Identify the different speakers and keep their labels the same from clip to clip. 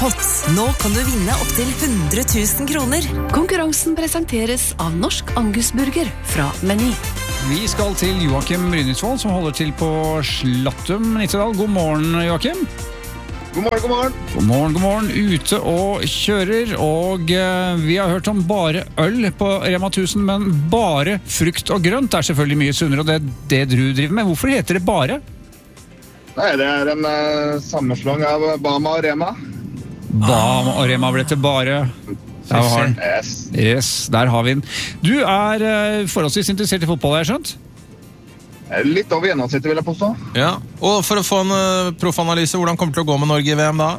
Speaker 1: Nå kan du vinne opp til 100 000 kroner.
Speaker 2: Konkurransen presenteres av Norsk Angusburger fra Meny.
Speaker 3: Vi skal til Joakim Brynildsvold, som holder til på Slattum, Nittedal. God morgen, Joakim.
Speaker 4: God morgen, god morgen.
Speaker 3: God morgen, god morgen. Ute og kjører, og vi har hørt om bare øl på Rema 1000, men bare frukt og grønt er selvfølgelig mye sunnere, og det du driver med. Hvorfor heter det bare?
Speaker 4: Nei, det er en sammenslåing av Bama og Rema.
Speaker 3: Bama og Rema ble til bare. Der har den. Yes, der har vi den. Du er forholdsvis interessert i fotball, har jeg skjønt?
Speaker 4: Litt over gjennomsnittet, vil jeg påstå.
Speaker 5: Ja, og for å få en proffanalyse, hvordan kommer det til å gå med Norge i VM da?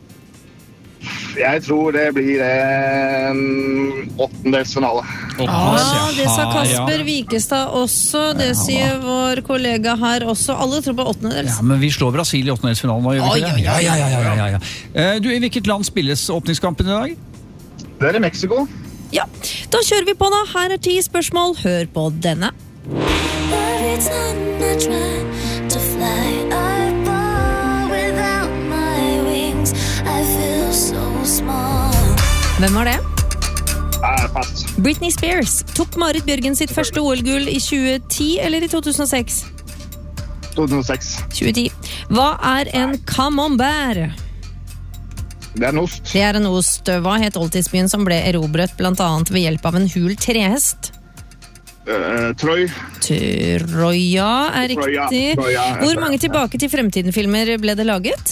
Speaker 4: Jeg tror det blir en åttendelsfinale.
Speaker 6: Det sa Kasper Wikestad også, det sier vår kollega her også. Alle tror på åttendels.
Speaker 3: Ja, men vi slår Brasil i åttendelsfinalen nå, gjør vi ikke det? Ja. Du, i hvilket land spilles åpningskampen i dag?
Speaker 4: Det er i Mexico.
Speaker 6: Ja, da kjører vi på da. Her er 10 spørsmål. Hør på denne. Hvem var det?
Speaker 4: Pass.
Speaker 6: Britney Spears. Tok Marit Bjørgen sitt første OL-gull i 2010 eller i 2006?
Speaker 4: 2006.
Speaker 6: 2010. Hva er en camembert?
Speaker 4: Det er en ost.
Speaker 6: Det er en ost. Hva het oldtidsbyen som ble erobret blant annet ved hjelp av en hul trehest?
Speaker 4: Troy.
Speaker 6: Troja er riktig.
Speaker 4: Troja.
Speaker 6: Hvor mange Tilbake til fremtiden-filmer ble det laget?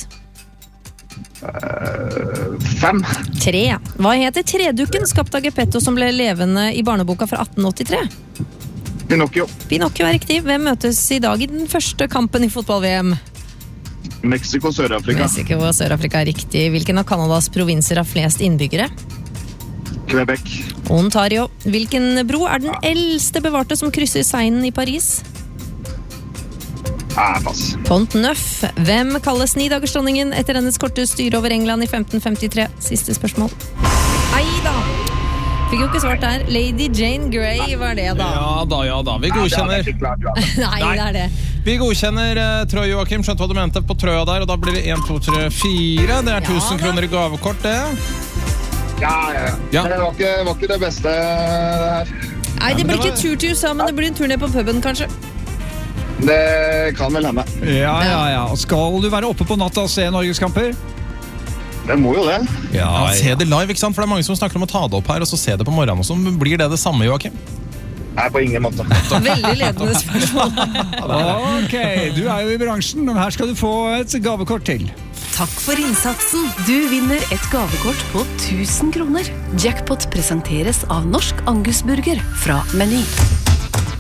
Speaker 4: 5.
Speaker 6: 3. Hva heter tredukken skapt av Geppetto som ble levende i barneboka fra 1883?
Speaker 4: Pinocchio.
Speaker 6: Pinocchio er riktig. Hvem møtes i dag i den første kampen i fotball-VM?
Speaker 4: Mexico, Sør-Afrika.
Speaker 6: Mexico og Sør-Afrika er riktig. Hvilken av Kanadas provinser har flest innbyggere?
Speaker 4: Quebec.
Speaker 6: Ontario. Hvilken bro er den eldste bevarte som krysser Seinen i Paris?
Speaker 4: Pass.
Speaker 6: Pont Neuf. Hvem kalles nidagersdronningen etter hennes korte styre over England i 1553? Siste spørsmål. Eida! Fikk jo ikke svart der. Lady Jane Grey var det da.
Speaker 5: Ja da. Vi godkjenner.
Speaker 6: Nei, det er det.
Speaker 5: Vi godkjenner Troy, Joakim. Skjønte hva du mente på Trøya der, og da blir det 1, 2, 3, 4. Det er 1000 kroner i gavekort, det.
Speaker 4: Ja. Det var ikke det beste det her.
Speaker 6: Nei, det blir ikke tur til USA, men det blir en tur ned på puben, kanskje.
Speaker 4: Det kan vel hende.
Speaker 3: Ja. Skal du være oppe på natta og se Norgeskamper?
Speaker 4: Det må jo det.
Speaker 5: Ja, se det live, ikke sant? For det er mange som snakker om å ta det opp her, og så se det på morgenen, og så blir det samme, Joakim?
Speaker 4: Nei, på ingen måte.
Speaker 6: Veldig ledende spørsmål.
Speaker 3: Ok, du er jo i bransjen, men her skal du få et gavekort til.
Speaker 1: Takk for innsatsen.
Speaker 2: Du vinner et gavekort på 1000 kroner. Jackpot presenteres av Norsk Angusburger fra Meny.